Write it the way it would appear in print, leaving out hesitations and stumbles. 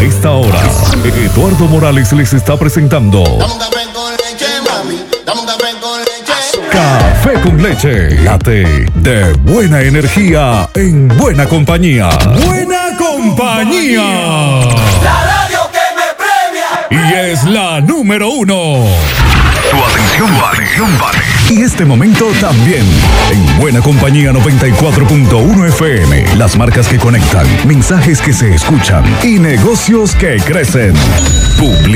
A esta hora, Eduardo Morales les está presentando Dame un café con leche, mami. Dame un café con leche. Café con Leche, late de buena energía en buena compañía. Buena compañía. La radio que me premia. Y es la número 1. Tu atención vale. Y este momento también. En Buena Compañía 94.1 FM. Las marcas que conectan, mensajes que se escuchan y negocios que crecen.